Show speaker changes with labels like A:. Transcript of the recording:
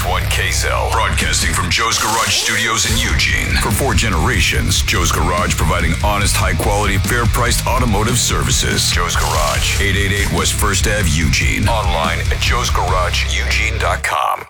A: 1 KSL, broadcasting from Joe's Garage Studios in Eugene. For 4 generations, Joe's Garage providing honest, high-quality, fair-priced automotive services. Joe's Garage, 888 West 1st Ave, Eugene. Online at joesgarageeugene.com.